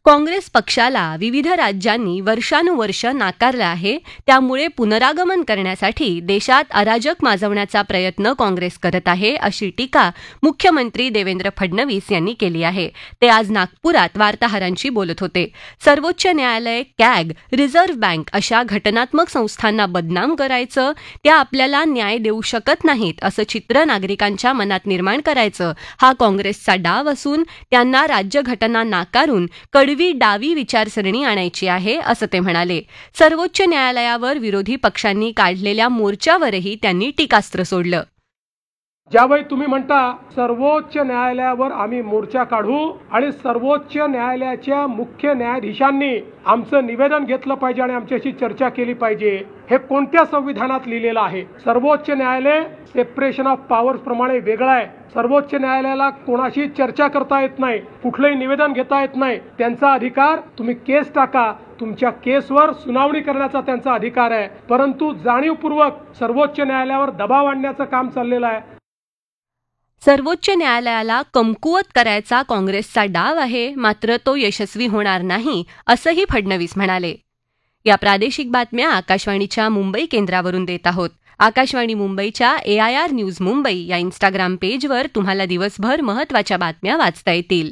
काँग्रेस पक्षाला विविध राज्यांनी वर्षानुवर्ष नाकारलं आहे. त्यामुळे पुनरागमन करण्यासाठी देशात अराजक माजवण्याचा प्रयत्न काँग्रेस करत आहे, अशी टीका मुख्यमंत्री देवेंद्र फडणवीस यांनी केली आहे. ते आज नागपुरात वार्ताहरांशी बोलत होते. सर्वोच्च न्यायालय, कॅग, रिझर्व्ह बँक अशा घटनात्मक संस्थांना बदनाम करायचं, त्या आपल्याला न्याय देऊ शकत नाहीत असं चित्र नागरिकांच्या मनात निर्माण करायचं हा काँग्रेसचा डाव असून त्यांना राज्यघटना नाकारून कडवी डावी विचारसरणी आणायची आहे, असं ते म्हणाले. सर्वोच्च न्यायालयावर विरोधी पक्षांनी काढलेल्या मोर्चावरही त्यांनी टीकास्त्र सोडलं. ज्यावेळी तुम्ही म्हणता सर्वोच्च न्यायालयावर आम्ही मोर्चा काढू आणि सर्वोच्च न्यायालयाच्या मुख्य न्यायाधीशांनी आमचं निवेदन घेतलं पाहिजे आणि आमच्याशी चर्चा केली पाहिजे, हे कोणत्या संविधानात लिहिलेलं आहे? सर्वोच्च न्यायालय सेपरेशन ऑफ पॉवर्स प्रमाणे वेगळं आहे. सर्वोच्च न्यायालयाला कोणाशी चर्चा करता येत नाही, कुठलंही निवेदन घेता येत नाही. त्यांचा अधिकार, तुम्ही केस टाका, तुमच्या केसवर सुनावणी करण्याचा त्यांचा अधिकार आहे. परंतु जाणीवपूर्वक सर्वोच्च न्यायालयावर दबाव आणण्याचं काम चाललेलं आहे. सर्वोच्च न्यायालयाला कमकुवत करायचा काँग्रेसचा डाव आहे, मात्र तो यशस्वी होणार नाही, असंही फडणवीस म्हणाले. या प्रादेशिक बातम्या आकाशवाणीच्या मुंबई केंद्रावरून देत आहोत. आकाशवाणी मुंबईच्या AIR न्यूज मुंबई या इंस्टाग्राम पेजवर तुम्हाला दिवसभर महत्त्वाच्या बातम्या वाचता येतील.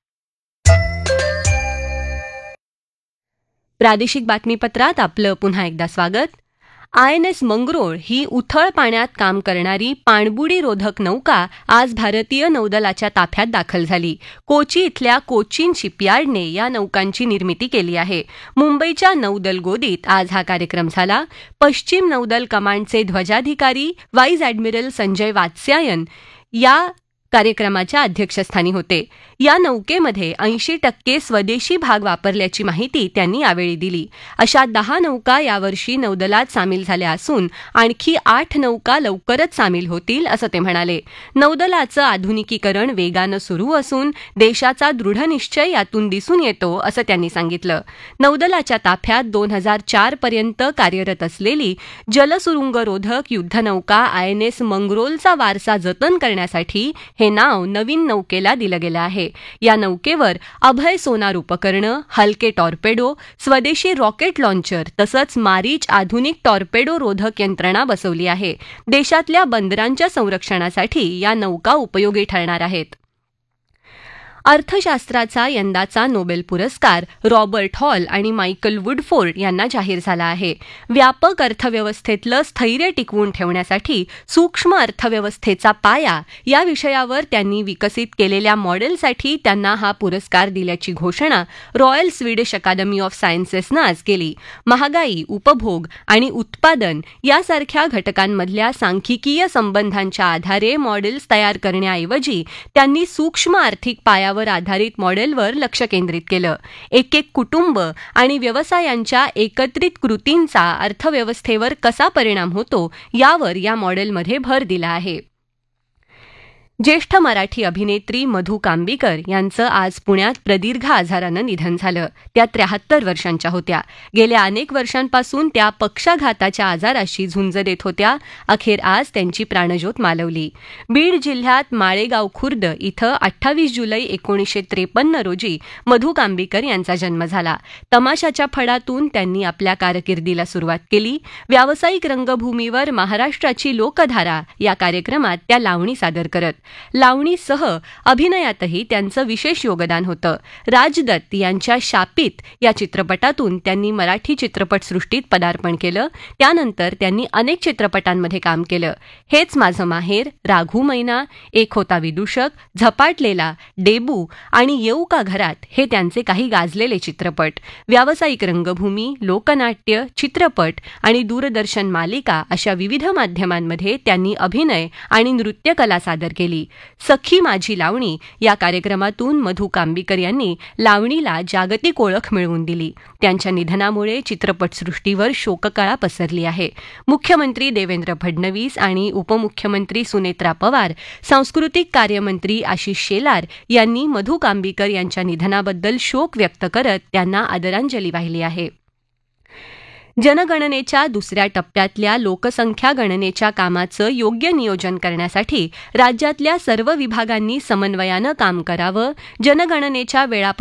प्रादेशिक बातमीपत्रात आपलं पुन्हा एकदा स्वागत. INS मंगरूळ ही उथळ पाण्यात काम करणारी पाणबुडीरोधक नौका आज भारतीय नौदलाच्या ताफ्यात दाखल झाली. कोची इथल्या कोचीन शिपयार्डने या नौकांची निर्मिती केली आहे. मुंबईच्या नौदल गोदीत आज हा कार्यक्रम झाला. पश्चिम नौदल कमांडचे ध्वजाधिकारी व्हाईस ॲडमिरल संजय वात्स्यायन या कार्यक्रमाच्या अध्यक्षस्थानी होते. या नौकेमध्ये 80% स्वदेशी भाग वापरल्याची माहिती त्यांनी यावेळी दिली. अशा 10 नौका यावर्षी नौदलात सामील झाल्या असून आणखी 8 नौका लवकरच सामील होतील, असं ते म्हणाले. नौदलाचं आधुनिकीकरण वेगानं सुरू असून देशाचा दृढनिश्चय यातून दिसून येतो, असं त्यांनी सांगितलं. नौदलाच्या ताफ्यात 2004 पर्यंत कार्यरत असलेली जलसुरुंगरोधक युद्धनौका INS मंगरोलचा वारसा जतन करण्यासाठी हे नाव नवीन नौकेला दिलं गेलं आहे. या नौकेवर अभय सोनार उपकरणं, हलके टॉर्पेडो, स्वदेशी रॉकेट लॉन्चर तसंच मारीच आधुनिक टॉर्पेडो रोधक यंत्रणा बसवली आहे. देशातल्या बंदरांच्या संरक्षणासाठी या नौका उपयोगी ठरणार आहेत. अर्थशास्त्राचा यंदाचा नोबेल पुरस्कार रॉबर्ट हॉल आणि मायकल वुडफोर्ड यांना जाहीर झाला आहे. व्यापक अर्थव्यवस्थेतलं स्थैर्य टिकवून ठेवण्यासाठी सूक्ष्म अर्थव्यवस्थेचा पाया या विषयावर त्यांनी विकसित केलेल्या मॉडेलसाठी त्यांना हा पुरस्कार दिल्याची घोषणा रॉयल स्वीडिश अकादमी ऑफ सायन्सेसनं आज केली. महागाई, उपभोग आणि उत्पादन यासारख्या घटकांमधल्या सांख्यिकीय संबंधांच्या आधारे मॉडेल्स तयार करण्याऐवजी त्यांनी सूक्ष्म आर्थिक पाया आधारित मॉडेलवर लक्ष केंद्रित केलं. एक कुटुंब आणि व्यवसायांच्या एकत्रित कृतींचा अर्थव्यवस्थेवर कसा परिणाम होतो यावर या मॉडेलमध्ये भर दिला आहे. ज्येष्ठ मराठी अभिनेत्री मधू कांबीकर यांचं आज पुण्यात प्रदीर्घ आजारानं निधन झालं. त्या 73 वर्षांच्या होत्या. गेल्या अनेक वर्षांपासून त्या पक्षाघाताच्या आजाराशी झुंज देत होत्या. अखेर आज त्यांची प्राणज्योत मालवली. बीड जिल्ह्यात माळेगाव खुर्द इथं 28 जुलै 1953 रोजी मधू कांबीकर यांचा जन्म झाला. तमाशाच्या फडातून त्यांनी आपल्या कारकिर्दीला सुरुवात केली. व्यावसायिक रंगभूमीवर महाराष्ट्राची लोकधारा या कार्यक्रमात त्या लावणी सादर करत. लावणीसह अभिनयातही त्यांचं विशेष योगदान होतं. राजदत्त यांच्या शापित या चित्रपटातून त्यांनी मराठी चित्रपटसृष्टीत पदार्पण केलं. त्यानंतर त्यांनी अनेक चित्रपटांमध्ये काम केलं. हेच माझं माहेर, राघू मैना, एक होता विदूषक, झपाटलेला, डेबू आणि येऊ का घरात हे त्यांचे काही गाजलेले चित्रपट. व्यावसायिक रंगभूमी, लोकनाट्य, चित्रपट आणि दूरदर्शन मालिका अशा विविध माध्यमांमध्ये त्यांनी अभिनय आणि नृत्यकला सादर केली. सखी माझी लावणी या कार्यक्रमातून मधू कांबीकर यांनी लावणीला जागतिक ओळख मिळवून दिली. त्यांच्या निधनामुळे चित्रपटसृष्टीवर शोककळा पसरली आहे. मुख्यमंत्री देवेंद्र फडणवीस आणि उपमुख्यमंत्री सुनेत्रा पवार, सांस्कृतिक कार्यमंत्री आशिष शेलार यांनी मधू कांबीकर यांच्या निधनाबद्दल शोक व्यक्त करत त्यांना आदरांजली वाहिली आहे. जनगणनेच्या दुसऱ्या टप्प्यातल्या लोकसंख्या गणनेच्या कामाचं योग्य नियोजन करण्यासाठी राज्यातल्या सर्व विभागांनी समन्वयानं काम करावं. जनगणनेच्या